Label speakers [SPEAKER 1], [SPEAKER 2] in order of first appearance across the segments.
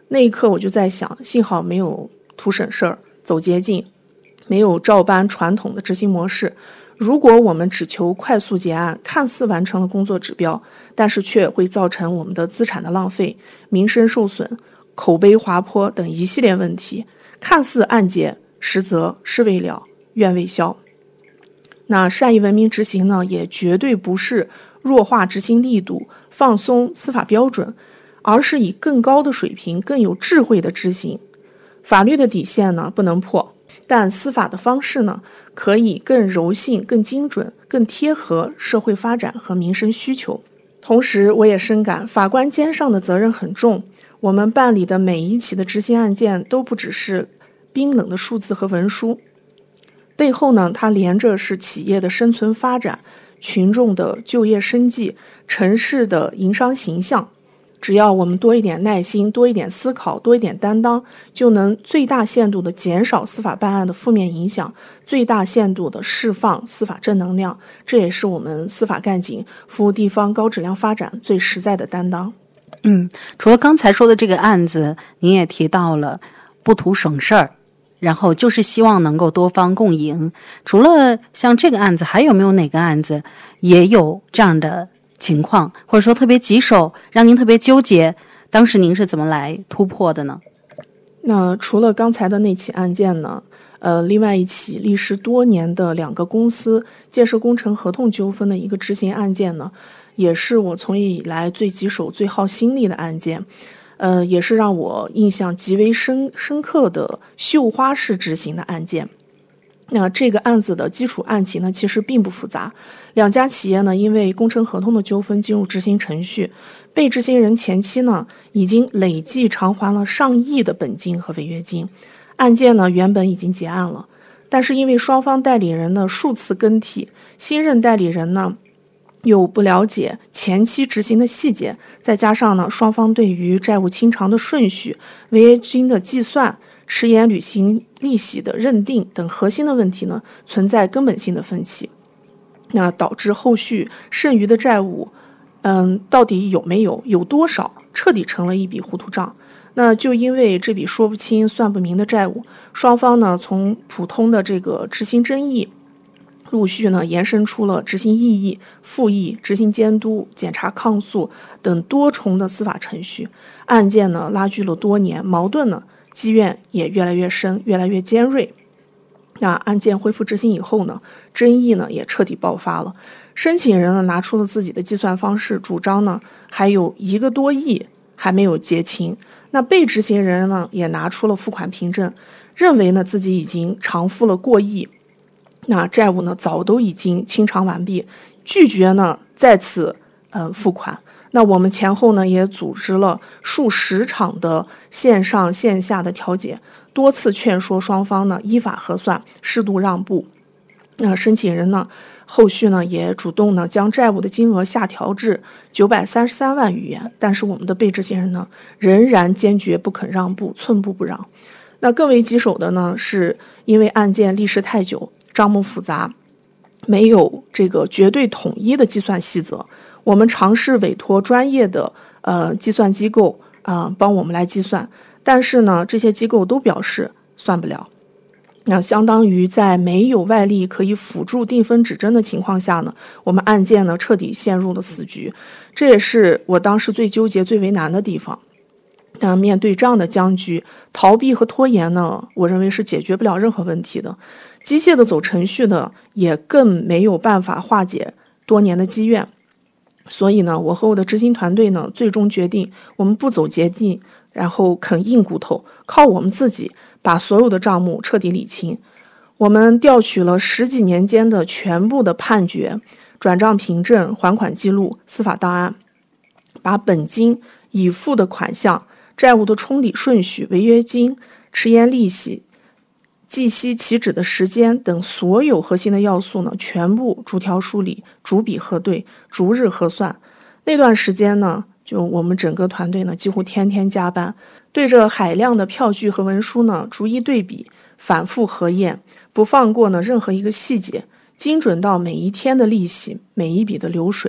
[SPEAKER 1] 那一刻我就在想，幸好没有图省事儿、走捷径，没有照搬传统的执行模式。如果我们只求快速结案，看似完成了工作指标，但是却会造成我们的资产的浪费、名声受损、口碑滑坡等一系列问题，看似案结，实则事未了，怨未消。那善意文明执行呢，也绝对不是弱化执行力度、放松司法标准，而是以更高的水平、更有智慧的执行。法律的底线呢不能破，但司法的方式呢，可以更柔性、更精准、更贴合社会发展和民生需求。同时，我也深感法官肩上的责任很重，我们办理的每一起的执行案件都不只是冰冷的数字和文书，背后呢，它连着是企业的生存发展、群众的就业生计、城市的营商形象。只要我们多一点耐心，多一点思考，多一点担当，就能最大限度地减少司法办案的负面影响，最大限度地释放司法正能量。这也是我们司法干警服务地方高质量发展最实在的担当。
[SPEAKER 2] 除了刚才说的这个案子，您也提到了不图省事儿，然后就是希望能够多方共赢。除了像这个案子，还有没有哪个案子也有这样的情况，或者说特别棘手，让您特别纠结，当时您是怎么来突破的呢？
[SPEAKER 1] 那除了刚才的那起案件呢，另外一起历时多年的2个公司建设工程合同纠纷的一个执行案件呢，也是我从业以来最棘手、最耗心力的案件，也是让我印象极为深刻的绣花式执行的案件。那这个案子的基础案情呢，其实并不复杂。2家企业呢，因为工程合同的纠纷进入执行程序，被执行人前期呢，已经累计偿还了上亿的本金和违约金。案件呢，原本已经结案了，但是因为双方代理人呢数次更替，新任代理人呢又不了解前期执行的细节，再加上呢双方对于债务清偿的顺序、违约金的计算、迟延履行利息的认定等核心的问题呢，存在根本性的分歧，那导致后续剩余的债务，到底有没有、有多少，彻底成了一笔糊涂账。那就因为这笔说不清、算不明的债务，双方呢从普通的这个执行争议，陆续呢延伸出了执行异议、复议、执行监督、检察抗诉等多重的司法程序，案件呢拉锯了多年，矛盾呢积怨也越来越深，越来越尖锐。那案件恢复执行以后呢，争议呢也彻底爆发了。申请人呢拿出了自己的计算方式，主张呢还有1个多亿还没有结清。那被执行人呢也拿出了付款凭证，认为呢自己已经偿付了过亿，那债务呢早都已经清偿完毕，拒绝呢再次付款。那我们前后呢也组织了数10场的线上线下的调解，多次劝说双方呢依法核算，适度让步。那申请人呢后续呢也主动呢将债务的金额下调至933万余元，但是我们的被执行人呢仍然坚决不肯让步，寸步不让。那更为棘手的呢，是因为案件历时太久，账目复杂，没有这个绝对统一的计算细则。我们尝试委托专业的计算机构帮我们来计算，但是呢这些机构都表示算不了。那相当于在没有外力可以辅助定分指针的情况下呢，我们案件呢彻底陷入了死局。这也是我当时最纠结、最为难的地方。但面对这样的僵局，逃避和拖延呢，我认为是解决不了任何问题的。机械的走程序呢，也更没有办法化解多年的积怨。所以呢，我和我的执行团队呢，最终决定我们不走捷径，然后啃硬骨头，靠我们自己把所有的账目彻底理清。我们调取了10几年间的全部的判决、转账凭证、还款记录、司法档案，把本金已付的款项、债务的冲抵顺序、违约金、迟延利息、计息起止的时间等所有核心的要素呢，全部逐条梳理，逐笔核对，逐日核算。那段时间呢，就我们整个团队呢，几乎天天加班，对着海量的票据和文书呢，逐一对比，反复核验，不放过呢任何一个细节，精准到每一天的利息，每一笔的流水，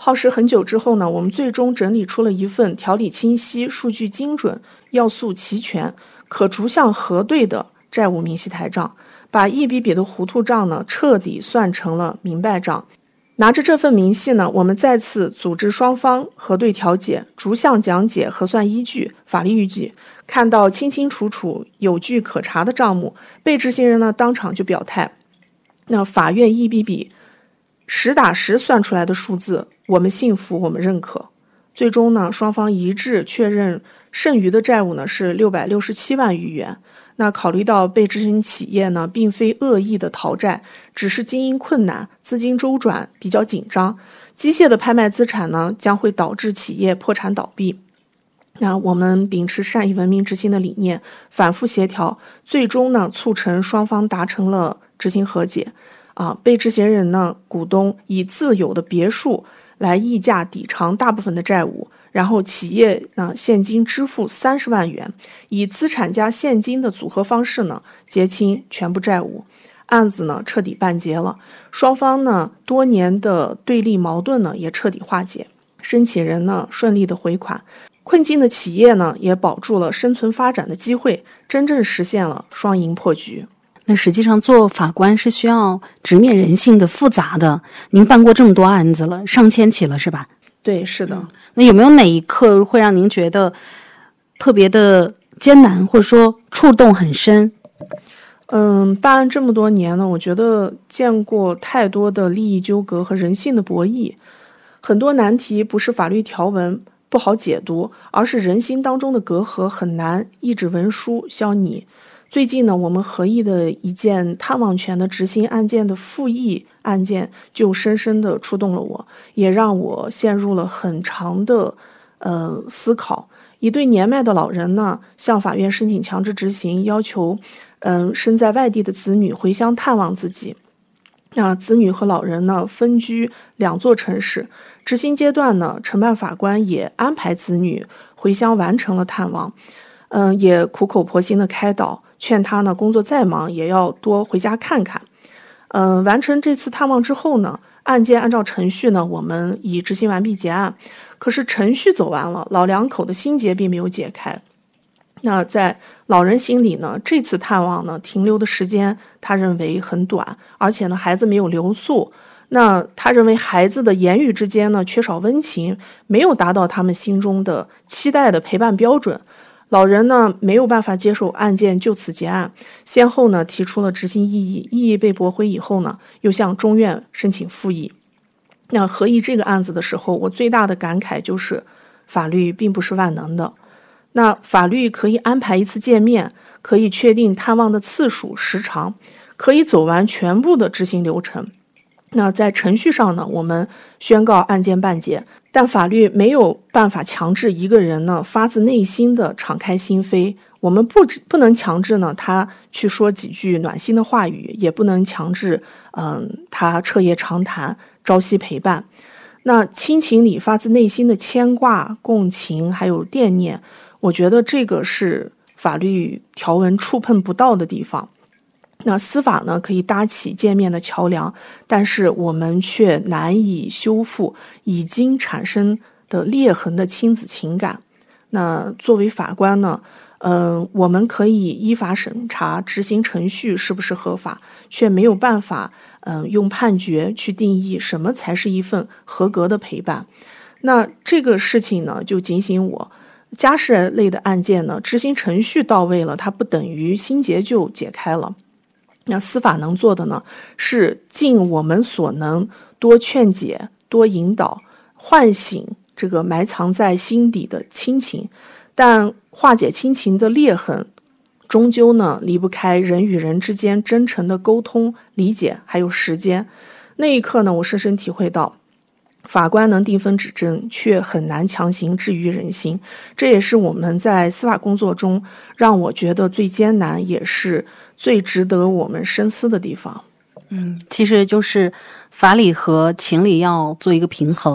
[SPEAKER 1] 耗时很久之后呢，我们最终整理出了一份条理清晰、数据精准、要素齐全、可逐项核对的债务明细台账，把一笔笔的糊涂账呢彻底算成了明白账。拿着这份明细呢，我们再次组织双方核对调解，逐项讲解核算依据、法律依据，看到清清楚楚、有据可查的账目，被执行人呢当场就表态。那法院一笔笔实打实算出来的数字，我们信服，我们认可。最终呢，双方一致确认剩余的债务呢是667万余元。那考虑到被执行企业呢并非恶意的逃债，只是经营困难，资金周转比较紧张，机械的拍卖资产呢将会导致企业破产倒闭。那我们秉持善意文明执行的理念，反复协调，最终呢促成双方达成了执行和解。被执行人呢股东以自有的别墅来溢价抵偿大部分的债务，然后企业呢现金支付30万元，以资产加现金的组合方式呢结清全部债务，案子呢彻底办结了，双方呢多年的对立矛盾呢也彻底化解，申请人呢顺利的回款，困境的企业呢也保住了生存发展的机会，真正实现了双赢破局。
[SPEAKER 2] 那实际上做法官是需要直面人性的复杂的，您办过这么多案子了，上千起了是吧？
[SPEAKER 1] 对，是的。
[SPEAKER 2] 那有没有哪一刻会让您觉得特别的艰难，或者说触动很深？
[SPEAKER 1] 办案这么多年呢，我觉得见过太多的利益纠葛和人性的博弈，很多难题不是法律条文不好解读，而是人心当中的隔阂很难一纸文书消弭。最近呢，我们合议的一件探望权的执行案件的复议案件，就深深地触动了我，也让我陷入了很长的思考。一对年迈的老人呢，向法院申请强制执行，要求身在外地的子女回乡探望自己。那子女和老人呢分居2座城市，执行阶段呢，承办法官也安排子女回乡完成了探望，也苦口婆心的开导，劝他呢工作再忙也要多回家看看。完成这次探望之后呢，案件按照程序呢，我们已执行完毕结案。可是程序走完了，老两口的心结并没有解开。那在老人心里呢，这次探望呢停留的时间他认为很短，而且呢孩子没有留宿。那他认为孩子的言语之间呢缺少温情，没有达到他们心中的期待的陪伴标准。老人呢没有办法接受案件就此结案，先后呢提出了执行异议，异议被驳回以后呢，又向中院申请复议。那合议这个案子的时候，我最大的感慨就是法律并不是万能的。那法律可以安排一次见面，可以确定探望的次数时长，可以走完全部的执行流程。那在程序上呢，我们宣告案件办结，但法律没有办法强制一个人呢发自内心的敞开心扉。我们不能强制呢他去说几句暖心的话语，也不能强制他彻夜长谈，朝夕陪伴。那亲情里发自内心的牵挂、共情还有惦念，我觉得这个是法律条文触碰不到的地方。那司法呢可以搭起见面的桥梁，但是我们却难以修复已经产生的裂痕的亲子情感。那作为法官呢，我们可以依法审查执行程序是不是合法，却没有办法用判决去定义什么才是一份合格的陪伴。那这个事情呢就警醒我，家事类的案件呢，执行程序到位了，它不等于心结就解开了。那司法能做的呢，是尽我们所能，多劝解，多引导，唤醒这个埋藏在心底的亲情。但化解亲情的裂痕，终究呢离不开人与人之间真诚的沟通、理解，还有时间。那一刻呢，我深深体会到，法官能定分指正，却很难强行治愈人心。这也是我们在司法工作中让我觉得最艰难，也是最值得我们深思的地方。
[SPEAKER 2] 其实就是法理和情理要做一个平衡。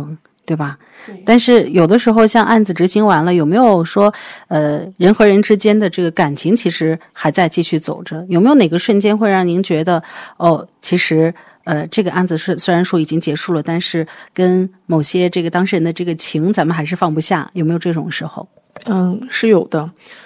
[SPEAKER 2] 对吧？但是有的时候像案子执行完了，有没有说人和人之间的这个感情其实还在继续走着？有没有哪个瞬间会让您觉得其实这个案子虽然说已经结束了，但是跟某些这个当事人的这个情咱们还是放不下，有没有这种时候？
[SPEAKER 1] 是有的。